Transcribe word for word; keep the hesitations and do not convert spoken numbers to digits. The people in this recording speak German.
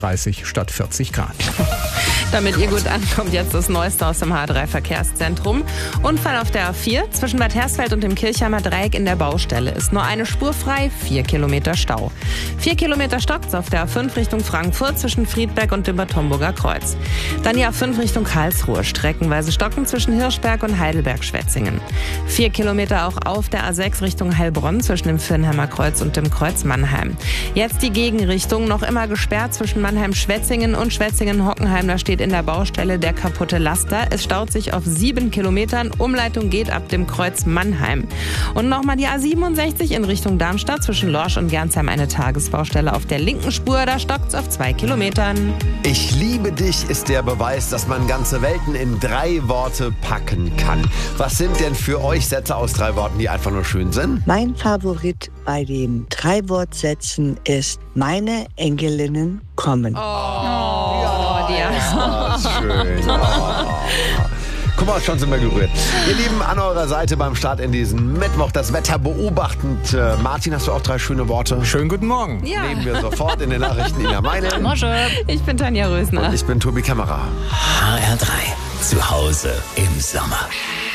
dreißig statt vierzig Grad. Damit ihr gut ankommt, jetzt das Neueste aus dem H drei Verkehrszentrum. Unfall auf der A vier zwischen Bad Hersfeld und dem Kirchheimer Dreieck in der Baustelle. Ist nur eine Spur frei, vier Kilometer Stau. Vier Kilometer stockt's auf der A fünf Richtung Frankfurt zwischen Friedberg und dem Bad Homburger Kreuz. Dann die A fünf Richtung Karlsruhe, streckenweise stocken zwischen Hirschberg und Heidelberg-Schwetzingen. Vier Kilometer auch auf der A sechs Richtung Heilbronn zwischen dem Firnheimer Kreuz und dem Kreuz Mannheim. Jetzt die Gegenrichtung, noch immer gesperrt zwischen Mannheim-Schwetzingen und Schwetzingen-Hockenheim. Da steht in der Baustelle der kaputte Laster. Es staut sich auf sieben Kilometern. Umleitung geht ab dem Kreuz Mannheim. Und nochmal die A siebenundsechzig in Richtung Darmstadt zwischen Lorsch und Gernsheim, eine Tagesbaustelle auf der linken Spur. Da stockt's auf zwei Kilometern. Ich liebe dich ist der Beweis, dass man ganze Welten in drei Worte packen kann. Was sind denn für euch Sätze aus drei Worten, die einfach nur schön sind? Mein Favorit bei den drei Wortsätzen ist: Meine Engelinnen kommen. Oh, ja. Ja, schön. Oh. Guck mal, schon sind wir gerührt. Ihr Lieben, an eurer Seite beim Start in diesen Mittwoch das Wetter beobachtend. Äh, Martin, hast du auch drei schöne Worte? Schönen guten Morgen. Ja. Nehmen wir sofort in den Nachrichten Ina Meine. Ich bin Tanja Rösner. Und ich bin Tobi Kämmerer. H R drei. Zu Hause im Sommer.